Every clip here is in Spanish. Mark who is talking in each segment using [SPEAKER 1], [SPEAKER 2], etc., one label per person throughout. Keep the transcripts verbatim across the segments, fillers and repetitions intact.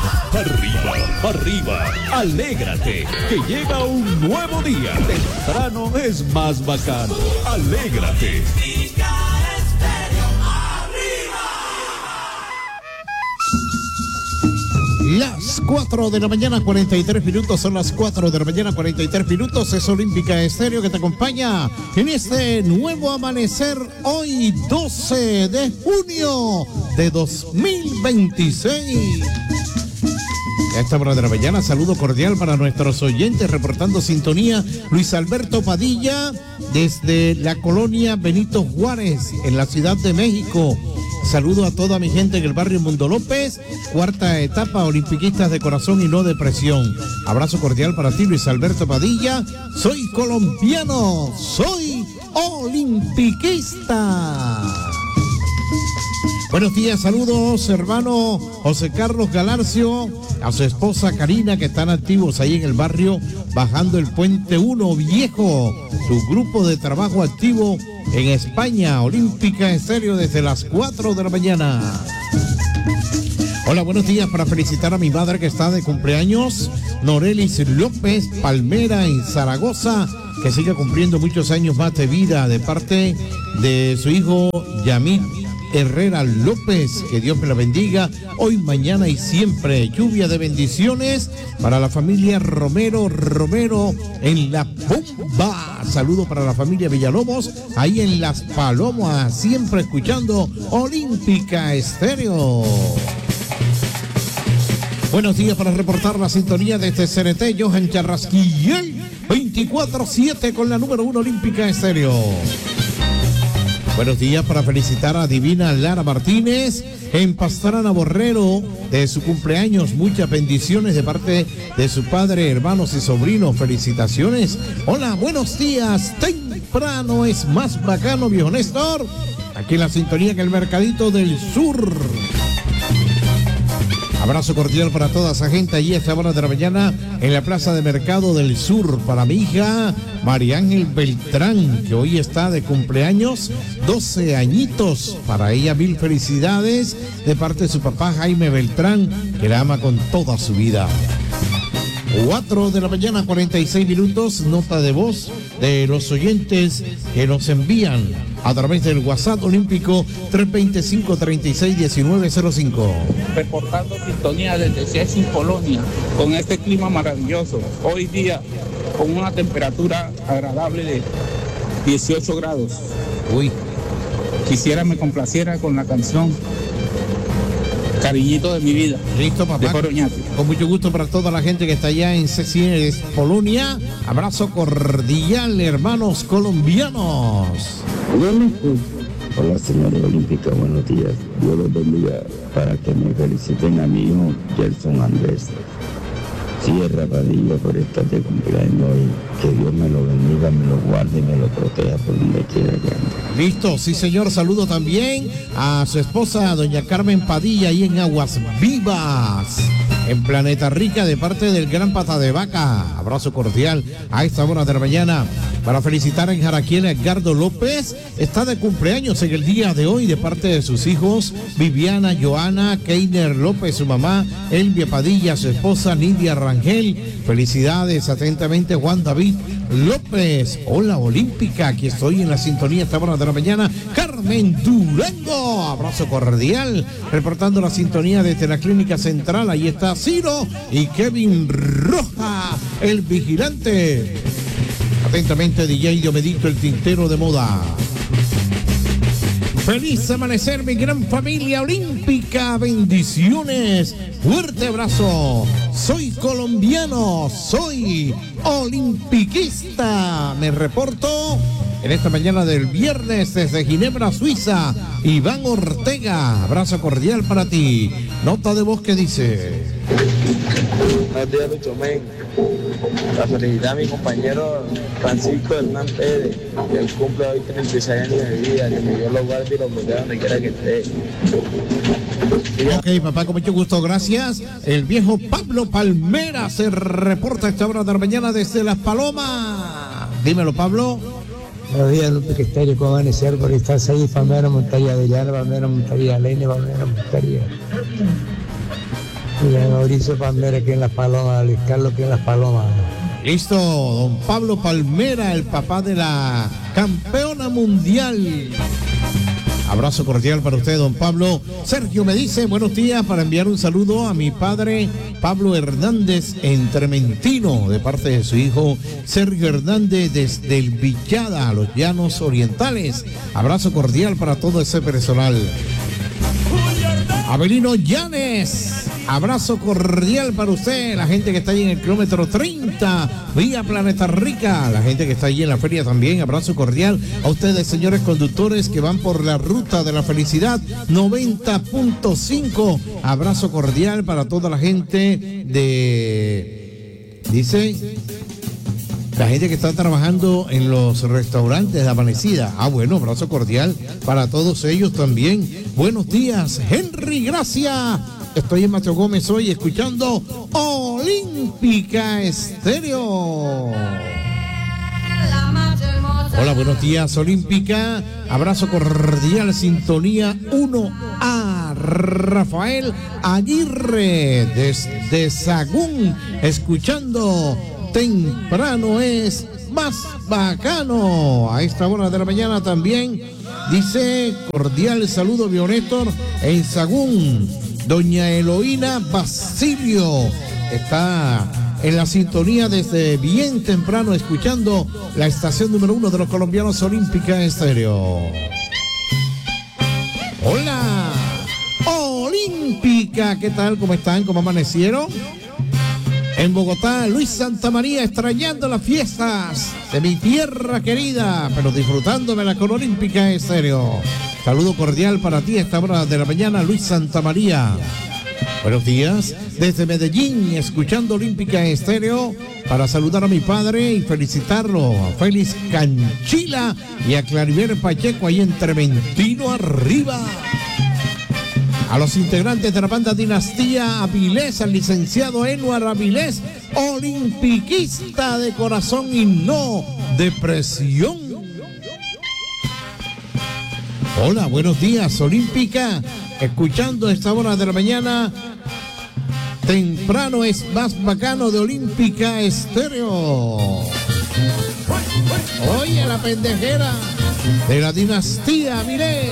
[SPEAKER 1] Arriba, arriba, alégrate, que llega un nuevo día. Temprano es más bacano. Alégrate.
[SPEAKER 2] Las cuatro de la mañana, cuarenta y tres minutos, son las cuatro de la mañana, cuarenta y tres minutos, es Olímpica Estéreo que te acompaña en este nuevo amanecer, hoy doce de junio de dos mil veintiséis. A esta hora de la mañana, saludo cordial para nuestros oyentes, reportando sintonía, Luis Alberto Padilla, desde la colonia Benito Juárez, en la Ciudad de México. Saludo a toda mi gente en el barrio Mundo López, cuarta etapa, olimpiquistas de corazón y no de presión. Abrazo cordial para ti, Luis Alberto Padilla. Soy colombiano, soy olimpiquista. Buenos días, saludos, hermano José Carlos Galarcio, a su esposa Karina, que están activos ahí en el barrio, bajando el Puente uno Viejo, su grupo de trabajo activo en España. Olímpica Estéreo desde las cuatro de la mañana. Hola, buenos días, para felicitar a mi madre que está de cumpleaños, Norelis López Palmera en Zaragoza, que siga cumpliendo muchos años más de vida, de parte de su hijo Yamil Herrera López. Que Dios me la bendiga hoy, mañana y siempre. Lluvia de bendiciones para la familia Romero Romero en La Bomba. Saludo para la familia Villalobos ahí en Las Palomas, siempre escuchando Olímpica Estéreo. Buenos días, para reportar la sintonía desde C N T, Johan Charrasquillel, veinticuatro siete con la número uno Olímpica Estéreo. Buenos días, para felicitar a Divina Lara Martínez en Pastrana Borrero de su cumpleaños. Muchas bendiciones de parte de su padre, hermanos y sobrinos. Felicitaciones. Hola, buenos días. Temprano es más bacano, viejo Néstor. Aquí en la sintonía que el Mercadito del Sur. Abrazo cordial para toda esa gente allí a esta hora de la mañana en la Plaza de Mercado del Sur. Para mi hija María Ángel Beltrán, que hoy está de cumpleaños, doce añitos. Para ella mil felicidades de parte de su papá Jaime Beltrán, que la ama con toda su vida. cuatro de la mañana, cuarenta y seis minutos, nota de voz de los oyentes que nos envían a través del WhatsApp olímpico tres veinticinco, treinta y seis, diecinueve cero cinco.
[SPEAKER 3] Reportando sintonía desde Szczecin, Polonia, con este clima maravilloso. Hoy día con una temperatura agradable de dieciocho grados.
[SPEAKER 2] Uy.
[SPEAKER 3] Quisiera me complaciera con la canción Cariñito de mi vida.
[SPEAKER 2] Listo, papá. Con mucho gusto para toda la gente que está allá en Szczecin, Polonia. Abrazo cordial, hermanos colombianos.
[SPEAKER 4] Hola, señora Olímpica, buenos días. Dios los bendiga, para que me feliciten a mi hijo Gerson Andrés Sierra Padilla por estar de cumpleaños hoy. Que Dios me lo bendiga, me lo guarde y me lo proteja por donde quiera que ande.
[SPEAKER 2] Listo, sí señor. Saludo también a su esposa, doña Carmen Padilla, ahí en Aguas Vivas, en Planeta Rica, de parte del Gran Pata de Vaca. Abrazo cordial a esta hora de la mañana. Para felicitar en Jaraquiel a Edgardo López, está de cumpleaños en el día de hoy, de parte de sus hijos Viviana, Joana, Keiner López, su mamá Elvia Padilla, su esposa Nidia Rangel. Felicidades, atentamente, Juan David López. Hola, Olímpica, aquí estoy en la sintonía a esta hora de la mañana. Carmen Durango, abrazo cordial, reportando la sintonía desde la Clínica Central. Ahí está Ciro y Kevin Roja, el vigilante. Atentamente, D J Diomedito, el tintero de moda. Feliz amanecer, mi gran familia olímpica. Bendiciones. Fuerte abrazo. Soy colombiano, soy olimpiquista. Me reporto en esta mañana del viernes desde Ginebra, Suiza. Iván Ortega, abrazo cordial para ti. Nota de voz que dice:
[SPEAKER 5] Buenos días, Lucho Men. La felicidad a mi compañero Francisco Hernán Pérez, que él cumple hoy treinta y seis años de vida, que me dio los guardia y los bloquea donde quiera que esté.
[SPEAKER 2] Ok, papá, con mucho gusto, gracias. El viejo Pablo Palmera se reporta a esta hora de la mañana desde Las Palomas. Dímelo, Pablo.
[SPEAKER 6] Buenos días, Olímpica Estéreo, ¿cómo amanecer? Por estar ahí, Palmera, Montaría de Llana, Palmera, Montaría, Leine, Palmera, Montaría. Y a Mauricio Palmera aquí en Las Palomas, a Luis Carlos aquí en Las Palomas.
[SPEAKER 2] Listo, don Pablo Palmera, el papá de la campeona mundial. Abrazo cordial para usted, don Pablo. Sergio me dice, buenos días, para enviar un saludo a mi padre Pablo Hernández en Trementino, de parte de su hijo Sergio Hernández desde el Villada, a los Llanos Orientales. Abrazo cordial para todo ese personal. Abelino Llanes, abrazo cordial para usted, la gente que está ahí en el kilómetro treinta, vía Planeta Rica, la gente que está ahí en la feria también, abrazo cordial a ustedes, señores conductores que van por la ruta de la felicidad noventa punto cinco, abrazo cordial para toda la gente de, dice, la gente que está trabajando en los restaurantes de Amanecida. Ah, bueno, abrazo cordial para todos ellos también. Buenos días, Henry, gracias. Estoy en Mateo Gómez hoy escuchando Olímpica Estéreo. Hola, buenos días, Olímpica. Abrazo cordial, sintonía uno A. Rafael Aguirre desde Sagún, escuchando Temprano es Más Bacano. A esta hora de la mañana también dice cordial saludo Bionétor en Sagún. Doña Eloína Basilio está en la sintonía desde bien temprano escuchando la estación número uno de los colombianos, Olímpica Estéreo. Hola, Olímpica, ¿qué tal? ¿Cómo están? ¿Cómo amanecieron? En Bogotá, Luis Santamaría, extrañando las fiestas de mi tierra querida, pero disfrutándomela con Olímpica Estéreo. Saludo cordial para ti a esta hora de la mañana, Luis Santamaría. Buenos días, desde Medellín, escuchando Olímpica Estéreo, para saludar a mi padre y felicitarlo, a Félix Canchila y a Clariver Pacheco, ahí en Trementino arriba. A los integrantes de la banda Dinastía Avilés, al licenciado Enuar Avilés, olimpiquista de corazón y no de presión. Hola, buenos días, Olímpica, escuchando a esta hora de la mañana, Temprano es Más Bacano de Olímpica Estéreo. Oye, la pendejera de la Dinastía Avilés.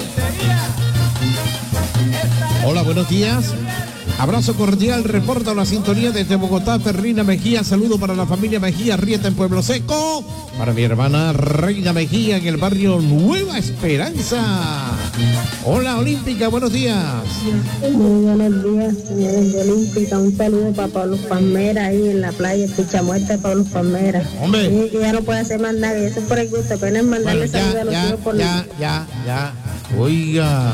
[SPEAKER 2] Hola, buenos días. Abrazo cordial, reporta la sintonía desde Bogotá, Ferrina Mejía. Saludo para la familia Mejía Rieta en Pueblo Seco. Para mi hermana Reina Mejía en el barrio Nueva Esperanza. Hola, Olímpica, buenos días.
[SPEAKER 7] Muy buenos días, señores de Olímpica. Un saludo para Pablo Palmera ahí en la playa, Pichamuerta, Pablo Palmera.
[SPEAKER 2] Hombre.
[SPEAKER 7] Sí, que ya no puede hacer más nada, eso es por el gusto, apenas mandarle
[SPEAKER 2] Bueno,
[SPEAKER 7] saludos a los
[SPEAKER 2] ya,
[SPEAKER 7] hijos por
[SPEAKER 2] ya, ya, ya. Oiga.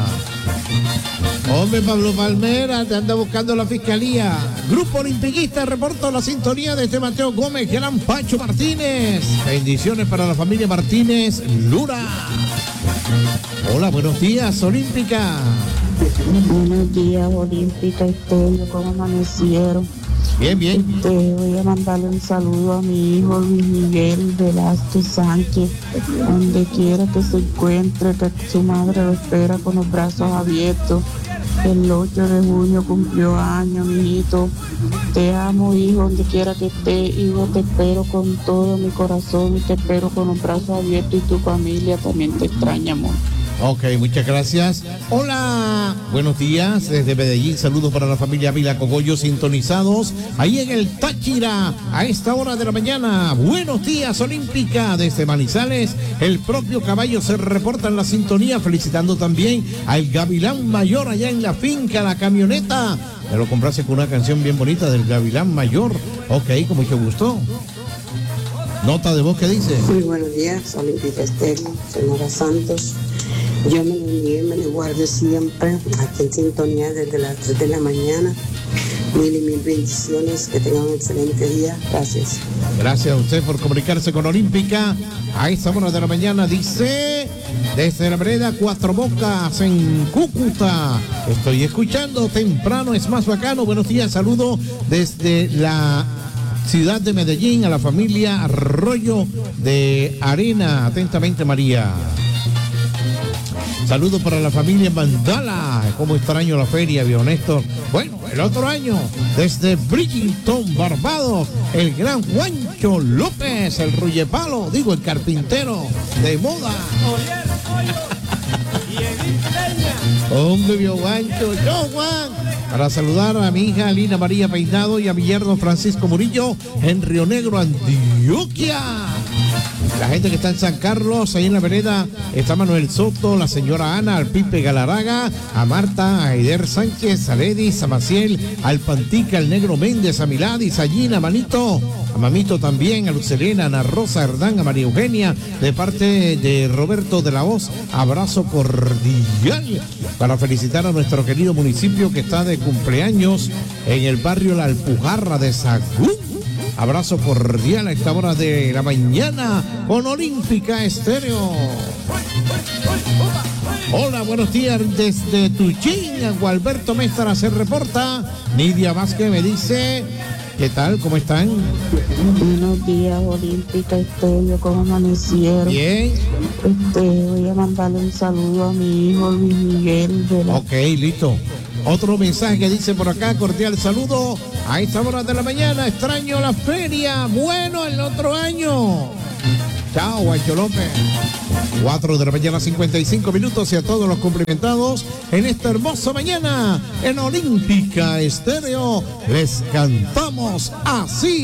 [SPEAKER 2] Hombre, Pablo Palmera, te anda buscando la fiscalía. Grupo Olimpiquista, reporta la sintonía desde Mateo Gómez, Gran Pacho Martínez. Bendiciones para la familia Martínez Lura. Hola, buenos días, Olímpica.
[SPEAKER 7] Buenos días, Olímpica Estéreo, ¿cómo amanecieron?
[SPEAKER 2] Bien, bien.
[SPEAKER 7] Te voy a mandarle un saludo a mi hijo Luis Miguel Velázquez Sánchez, donde quiera que se encuentre, que su madre lo espera con los brazos abiertos. El ocho de junio cumplió años, mijito. Te amo, hijo, donde quiera que esté, hijo, te espero con todo mi corazón y te espero con los brazos abiertos, y tu familia también te extraña, amor.
[SPEAKER 2] Ok, muchas gracias. Hola, buenos días desde Medellín. Saludos para la familia Vila Cogollo, sintonizados ahí en el Táchira a esta hora de la mañana. Buenos días, Olímpica, desde Manizales. El propio Caballo se reporta en la sintonía, felicitando también al Gavilán Mayor allá en la finca, la camioneta. Me lo compraste con una canción bien bonita del Gavilán Mayor. Ok, con mucho gusto. Nota de voz, ¿qué dice?
[SPEAKER 8] Muy buenos días, Olímpica Estéreo, señora Santos. Yo me lo envío y me lo guardo siempre aquí en sintonía desde las tres de la mañana. Mil y mil bendiciones, que tengan un excelente día. Gracias.
[SPEAKER 2] Gracias a usted por comunicarse con Olímpica a esta hora de la mañana. Dice, desde la vereda Cuatro Bocas en Cúcuta, estoy escuchando Temprano es Más Bacano. Buenos días, saludo desde la ciudad de Medellín a la familia Arroyo de Arena. Atentamente, María. Saludos para la familia Mandala. Cómo extraño la feria, viejo Néstor. Bueno, el otro año, desde Bridgeton, Barbados, el gran Juancho López, el rullepalo, digo, el carpintero de moda. Hombre, vio Juancho, yo Juan. Para saludar a mi hija Lina María Peinado y a mi yerno Francisco Murillo en Río Negro, Antioquia. La gente que está en San Carlos, ahí en la vereda, está Manuel Soto, la señora Ana, al Pipe Galarraga, a Marta, a Eider Sánchez, a Ledis, a Maciel, al Pantica, al Negro Méndez, a Miladis, a Gina, Manito, a Mamito también, a Lucelena, a Ana Rosa, a Herdán, a María Eugenia, de parte de Roberto de la Hoz, abrazo cordial para felicitar a nuestro querido municipio que está de cumpleaños en el barrio La Alpujarra de Sagún. Abrazo cordial a esta hora de la mañana con Olímpica Estéreo. Hola, buenos días desde Tuchín. Gualberto Mestra se reporta. Nidia Vázquez me dice, ¿qué tal? ¿Cómo están?
[SPEAKER 7] Buenos días, Olímpica Estéreo. ¿Cómo amanecieron?
[SPEAKER 2] Bien.
[SPEAKER 7] Este, voy a mandarle un saludo a mi hijo Luis Miguel de la...
[SPEAKER 2] Ok, listo. Otro mensaje que dice por acá, cordial saludo a esta hora de la mañana, extraño la feria, bueno el otro año. Chao, Juancho López. cuatro de la mañana, cincuenta y cinco minutos, y a todos los cumplimentados en esta hermosa mañana en Olímpica Estéreo les cantamos así.